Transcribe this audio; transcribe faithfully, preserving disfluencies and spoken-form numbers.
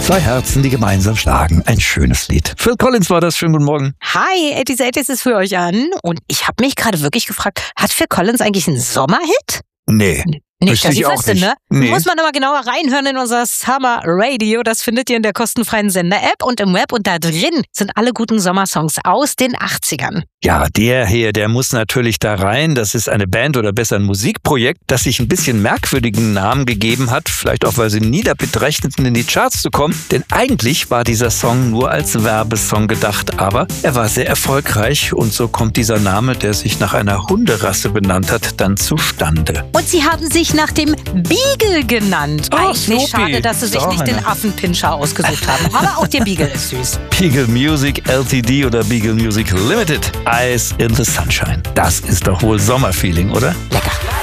Zwei Herzen, die gemeinsam schlagen. Ein schönes Lied. Phil Collins war das. Schönen guten Morgen. Hi, achtzig ist für euch an. Und ich habe mich gerade wirklich gefragt, hat Phil Collins eigentlich einen Sommerhit? Nee. Nicht, dass ich wüsste, ne? Nee. Muss man aber genauer reinhören in unser Summer Radio. Das findet ihr in der kostenfreien Sender-App und im Web. Und da drin sind alle guten Sommersongs aus den achtzigern. Ja, der hier, der muss natürlich da rein. Das ist eine Band oder besser ein Musikprojekt, das sich ein bisschen merkwürdigen Namen gegeben hat. Vielleicht auch, weil sie nie damit rechneten, in die Charts zu kommen. Denn eigentlich war dieser Song nur als Werbesong gedacht. Aber er war sehr erfolgreich. Und so kommt dieser Name, der sich nach einer Hunderasse benannt hat, dann zustande. Und sie haben sich nach dem Beagle genannt. Oh, Eigentlich Snoopy. schade, dass sie sich Doch, nicht den einer. Affenpinscher ausgesucht haben. Aber auch der Beagle ist süß. Beagle Music L T D oder Beagle Music Limited. Eyes in the Sunshine. Das ist doch wohl Sommerfeeling, oder? Lecker.